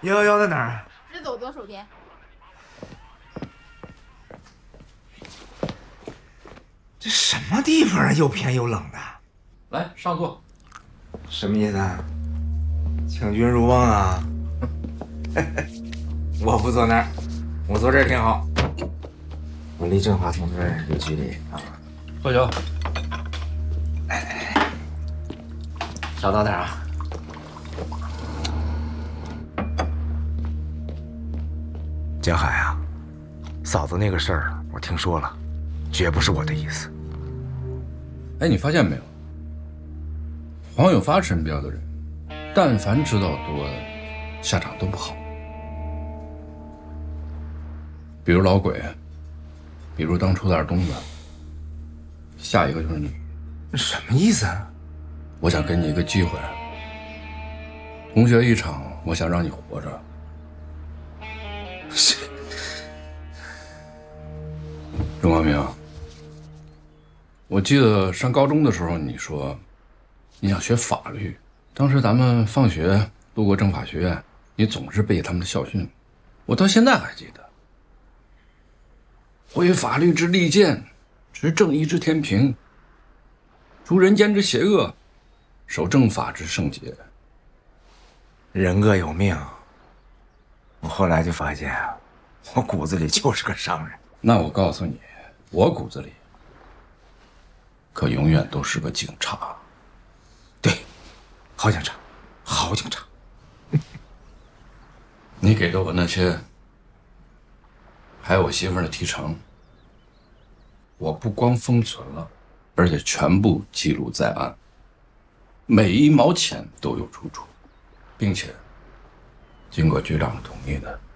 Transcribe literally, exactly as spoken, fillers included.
幺幺幺在哪儿？ 直走左手边。 这什么地方啊？又偏又冷的。 来上座。 什么意思啊？请君入瓮啊？我不坐那儿，我坐这儿挺好。我离振华同志有距离啊。 喝酒。 哎，少倒点啊。江海啊，嫂子那个事儿我听说了，绝不是我的意思。 哎，你发现没有？黄有发身边的人，但凡知道多，下场都不好。比如老鬼，比如当初的二东子，下一个就是你。 什么意思啊？ 我想给你一个机会，同学一场，我想让你活着。钟光明，我记得上高中的时候，你说你想学法律，当时咱们放学路过政法学院，你总是背他们的校训，我到现在还记得。挥法律之利剑，执正义之天平，除人间之邪恶，守正法之圣洁。 人各有命，我后来就发现，我骨子里就是个商人。 那我告诉你，我骨子里可永远都是个警察。 对，好警察，好警察。 你给的我那些，还有我媳妇儿的提成，我不光封存了，而且全部记录在案，每一毛钱都有出处，并且经过局长的同意的。